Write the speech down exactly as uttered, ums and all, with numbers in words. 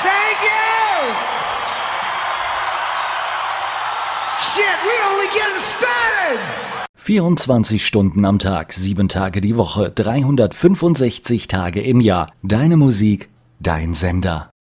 Thank you! Shit, we're only getting started! vierundzwanzig Stunden am Tag, sieben Tage die Woche, dreihundertfünfundsechzig Tage im Jahr. Deine Musik, dein Sender.